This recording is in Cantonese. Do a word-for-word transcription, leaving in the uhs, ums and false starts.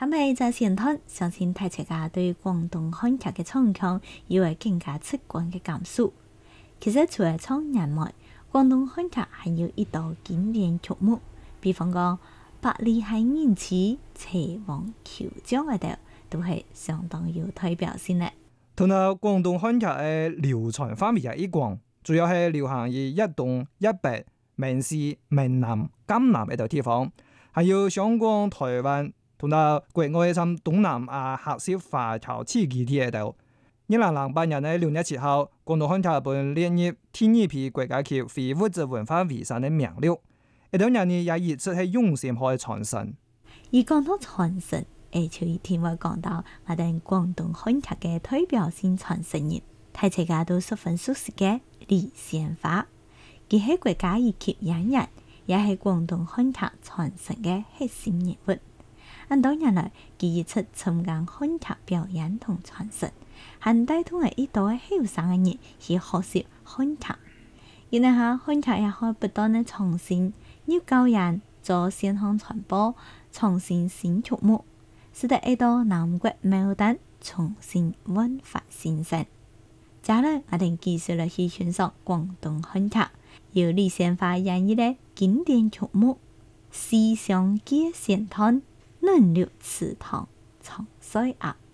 他們在前段相信大家對廣東漢劇嘅唱腔有會更加直觀嘅感受。其實除了唱人外，廣東漢劇還有一道經典曲目，比方講《百里香人痴》《齊王求將》嗰度，都係相當有代表性嘅。 同埋廣東漢劇嘅流傳範圍係一廣，主要係流行於一東一北、閩西、閩南、江南呢度地方，還有香港、台灣同埋國外甚東南亞客家華僑地區啲喺度。二零零八年嘅六月七號，廣東漢劇本列入第二批國家級非物質文化遺產嘅名錄。呢兩年呢也一直係用心去傳承。 而講到傳承，誒，就一定會講到我哋廣東漢劇嘅代表性傳承人，大家都十分熟悉嘅李仙花。佢係國家一級演員，也係廣東漢劇傳承嘅核心人物。咁多年來，佢一直參加漢劇表演同傳承，還帶動係一代後生嘅人去學習漢劇。然後下漢劇也可不斷嘅創新，要教人做線上傳播，創新新曲目，使得一道南國牡丹重新煥發新生。接下來我哋繼續嚟去欣賞廣東漢劇，由李仙花演繹嘅經典曲目《西廂記》線段，嫩綠池塘長水鴨。